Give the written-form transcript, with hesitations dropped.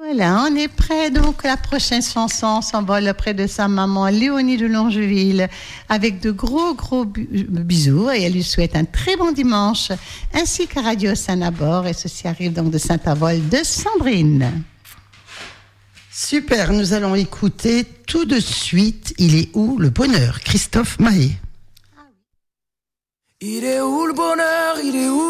Voilà, on est prêt. Donc, la prochaine chanson s'envole auprès de sa maman, Léonie de Longeville, avec de gros bisous. Et elle lui souhaite un très bon dimanche, ainsi qu'à Radio Saint-Nabor. Et ceci arrive donc de Saint-Avold de Sandrine. Super, nous allons écouter tout de suite Il est où le bonheur, Christophe Maé. Il est où le bonheur, il est où